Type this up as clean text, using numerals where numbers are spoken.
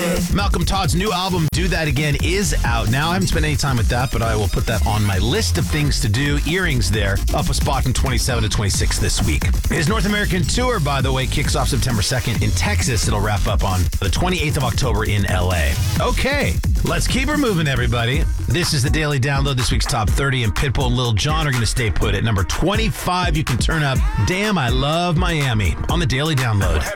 Malcolm Todd's new album, Do That Again, is out now. I haven't spent any time with that, but I will put that on my list of things to do. Earrings there, up a spot from 27 to 26 this week. His North American tour, by the way, kicks off September 2nd in Texas. It'll wrap up on the 28th of October in LA. Okay, let's keep her moving, everybody. This is the Daily Download. This week's Top 30, and Pitbull and Lil Jon are going to stay put at number 25. You can turn up Damn, I Love Miami on the Daily Download.